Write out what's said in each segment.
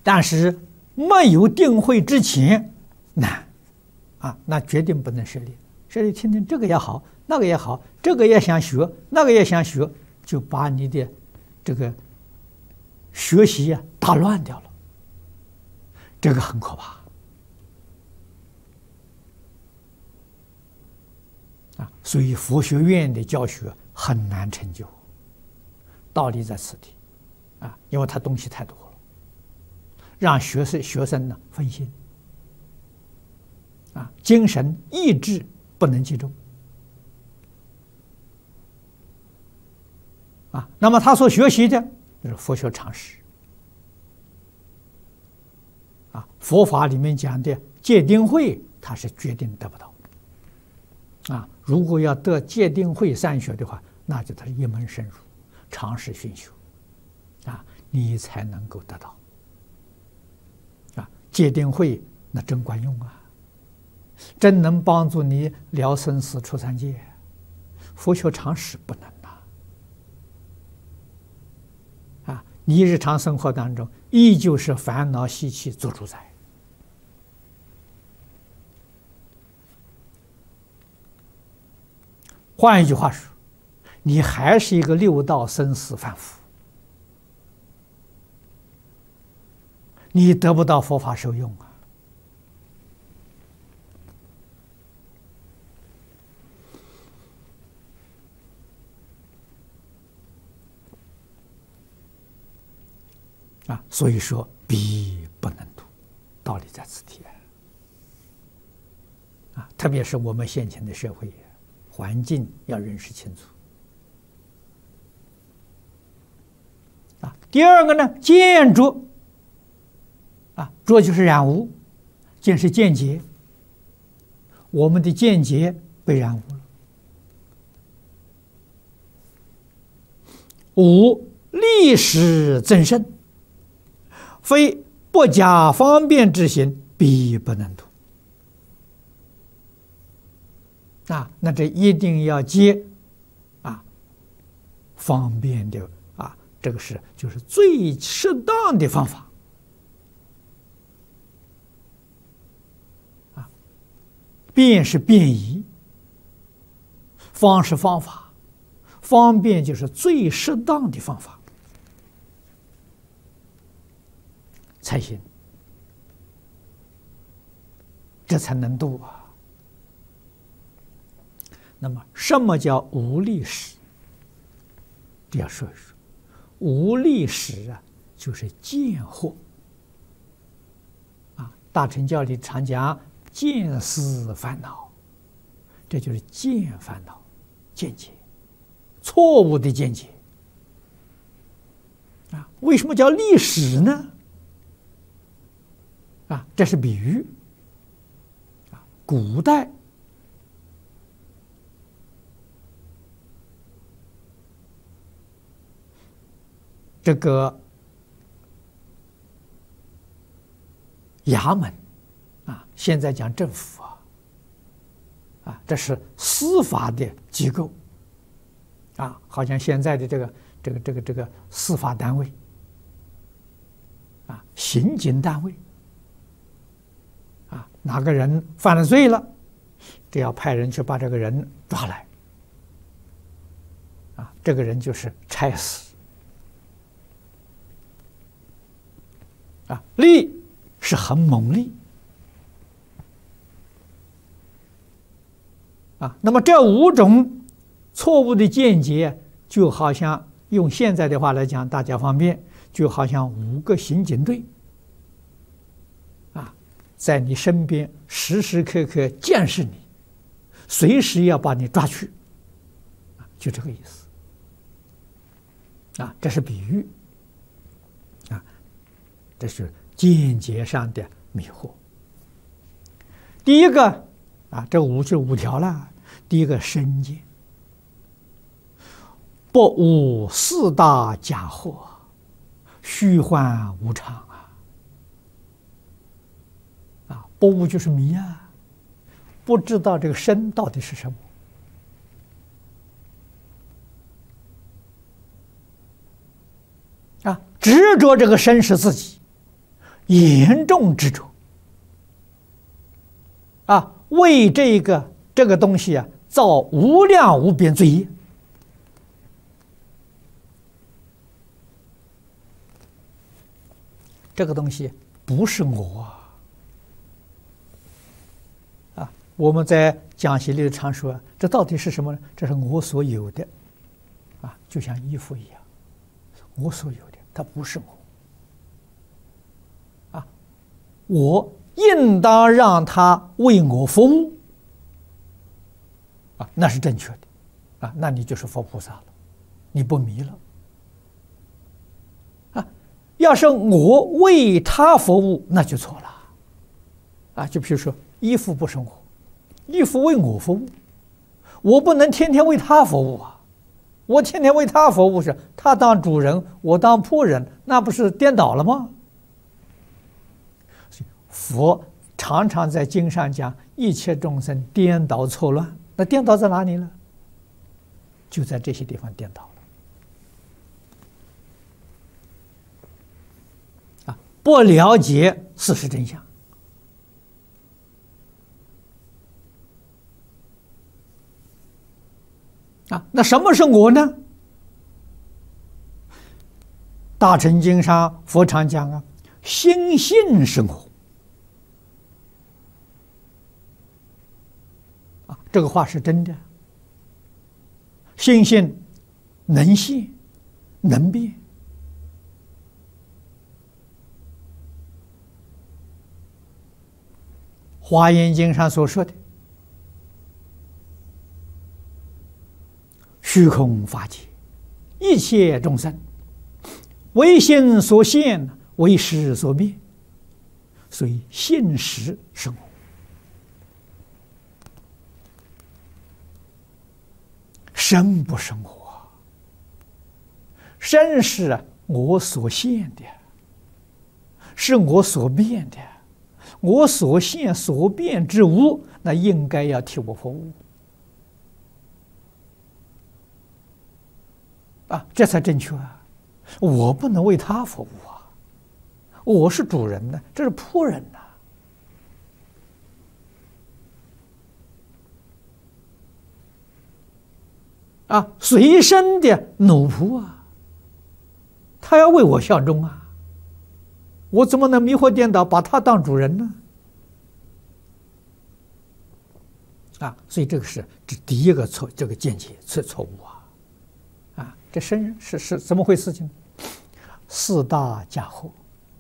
但是没有定慧之前难那决定不能舍离。舍离听听这个也好，那个也好，这个也想学，那个也想学，就把你的这个学习打乱掉了，这个很可怕所以佛学院的教学很难成就，道理在此地因为它东西太多了，让学生呢分心精神意志不能集中那么他所学习的就是佛学常识佛法里面讲的戒定慧，他是决定得不到如果要得戒定慧三学的话，那就他是一门深入，常识熏修你才能够得到戒定慧，那真管用真能帮助你了生死出三界。佛学常识不能你日常生活当中依旧是烦恼习气做主宰换一句话说，你还是一个六道生死凡夫，你得不到佛法受用所以说彼不能度，道理在此地特别是我们现前的社会环境要认识清楚第二个呢，见着着就是染污，见是见解，我们的见解被染污了。五历史增生，非不假方便之行，必不能度那这一定要接方便的这个就是最适当的方法便是便宜，方是方法，方便就是最适当的方法才行，这才能度那么什么叫无历史？这要说一说。无历史就是见惑大乘教里常讲见思烦恼，这就是见烦恼，见解，错误的见解为什么叫历史呢？这是比喻古代这个衙门现在讲政府这是司法的机构好像现在的这个司法单位刑警单位哪个人犯了罪了，这要派人去把这个人抓来这个人就是差事力是很猛力那么这五种错误的见解，就好像用现在的话来讲，大家方便，就好像5个刑警队在你身边时时刻刻监视你，随时要把你抓去就这个意思这是比喻这是见解上的迷惑。第一个这5就5条了。第一个身见，不无4大假惑，虚幻无常不无就是迷不知道这个身到底是什么执着这个身是自己， 严重执着啊，为这个东西啊造无量无边罪业。这个东西不是我啊！我们在讲习里常说，这到底是什么呢？这是我所有的啊，就像衣服一样，我所有的，它不是我啊！我应当让它为我服务啊，那是正确的啊，那你就是佛菩萨了，你不迷了。要是我为他服务，那就错了，啊！就比如说衣服不是我，衣服为我服务，我不能天天为他服务啊！我天天为他服务是他当主人，我当仆人，那不是颠倒了吗？佛常常在经上讲，一切众生颠倒错乱，那颠倒在哪里呢？就在这些地方颠倒了。不了解事实真相啊，那什么是我呢？大乘经上佛常讲啊，心性是我啊，这个话是真的。心性能现能变。华严经上所说的虚空法界，一切众生唯心所现，唯识所变，所以现实是我。身不是我，身是我所现的，是我所变的。我所现所变之物，那应该要替我服务啊，这才正确啊！我不能为他服务啊，我是主人呢，这是仆人呐啊，随身的奴仆啊，他要为我效忠啊。我怎么能迷惑颠倒，把他当主人呢？啊，所以这个是这第一个错，这个见解错误啊！啊，这身是怎么回事情？四大假合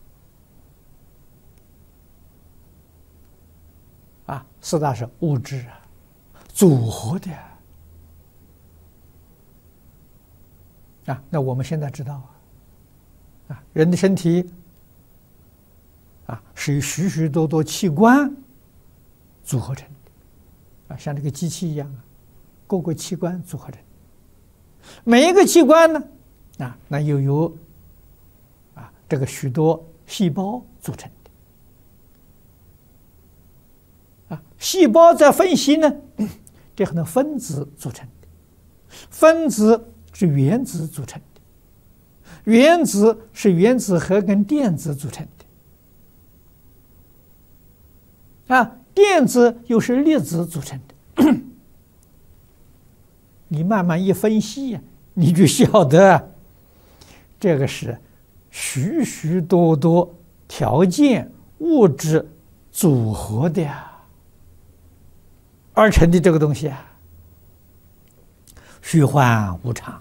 啊，四大是物质啊，组合的啊。那我们现在知道啊，人的身体。啊，是由许许多多器官组合成的，啊，像这个机器一样啊，各个器官组合成。每一个器官呢，啊，那又由啊这个许多细胞组成的，啊，细胞在分析呢，这很多分子组成的，分子是原子组成的，原子是原子核跟电子组成的。啊，电子又是粒子组成的，你慢慢一分析，你就晓得，这个是许许多多条件物质组合的而成的这个东西啊，虚幻无常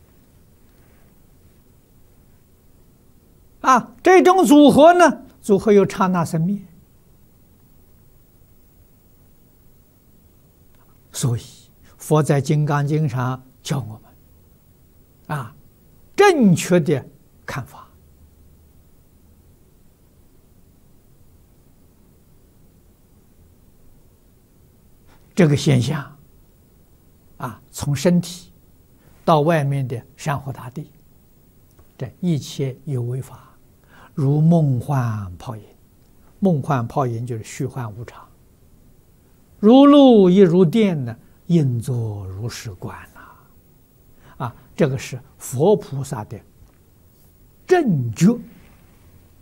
啊，这种组合呢，组合有刹那生灭。所以，佛在《金刚经》上教我们，啊，正确的看法。这个现象，啊，从身体到外面的山河大地，这一切有为法，如梦幻泡影。梦幻泡影就是虚幻无常。如露亦如电呢，应作如是观呐！啊，这个是佛菩萨的正觉